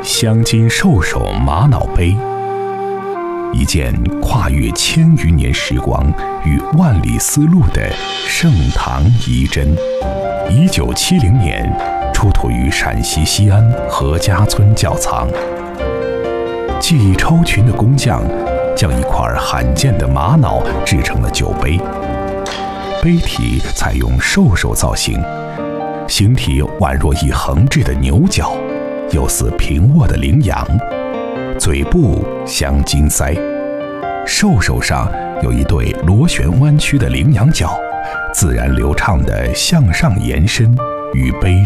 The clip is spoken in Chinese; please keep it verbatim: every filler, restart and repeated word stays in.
镶金兽首玛瑙杯，一件跨越千余年时光与万里丝路的盛唐遗珍。一九七零年出土于陕西西安何家村窖藏。技艺超群的工匠将一块罕见的玛瑙制成了酒杯，杯体采用兽首造型，形体宛若一横置的牛角，又似平卧的羚羊，嘴部镶金腮，兽首上有一对螺旋弯曲的羚羊角，自然流畅地向上延伸，与杯